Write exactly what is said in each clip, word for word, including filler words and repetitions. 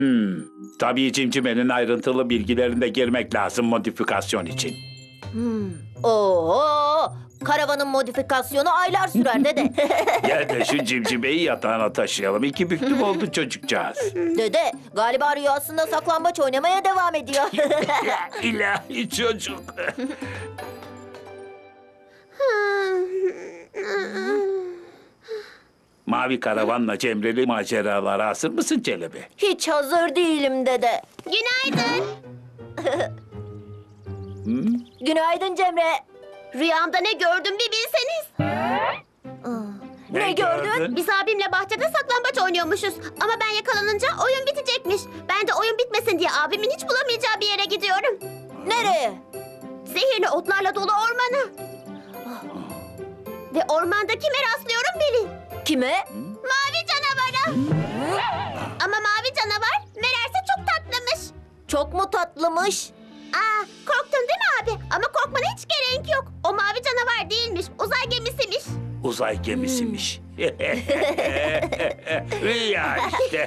Hmm, tabii Cimcime'nin ayrıntılı bilgilerine girmek lazım modifikasyon için. Oo, karavanın modifikasyonu aylar sürer dede. Gel de şu Cimcime'yi yatağına taşıyalım. İki büklüm oldu çocukcağız. Dede, galiba rüyasında saklambaç oynamaya devam ediyor. İlahi çocuk. Mavi karavanla Cemre'li maceralara hazır mısın Celebi? Hiç hazır değilim dede. Günaydın. Günaydın Cemre. Rüyamda ne gördüm bir bilseniz. Ne gördün? Biz abimle bahçede saklambaç oynuyormuşuz. Ama ben yakalanınca oyun bitecekmiş. Ben de oyun bitmesin diye abimin hiç bulamayacağı bir yere gidiyorum. Nereye? Zehirli otlarla dolu ormana. Ve ormanda kime rastlıyorum bilin. Kime? Mavi canavara. Ama mavi canavar meğerse çok tatlıymış. Çok mu tatlımış? Aa, korktun değil mi abi? Ama korkmana hiç gerek yok. O mavi canavar değilmiş. Uzay gemisiymiş. Uzay gemisiymiş. Rüya işte.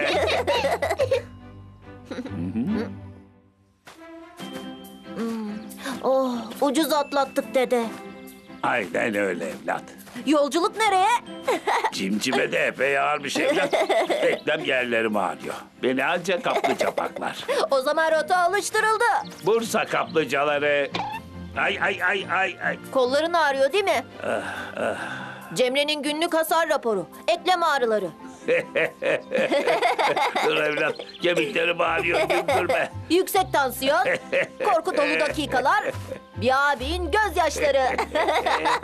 Oh, ucuz atlattık dede. Aynen öyle evlat. Yolculuk nereye? Cimcime de epey ağırmış evlat. Eklem yerlerim ağrıyor. Beni ancak kaplıca paklar. O zaman rota alıştırıldı. Bursa kaplıcaları. Ay ay ay ay ay. Kolların ağrıyor değil mi? Cemre'nin günlük hasar raporu. Eklem ağrıları. Dur evlat. Kemiklerim ağrıyor. Güldürme. Yüksek tansiyon. Korku dolu dakikalar. Bir abinin gözyaşları.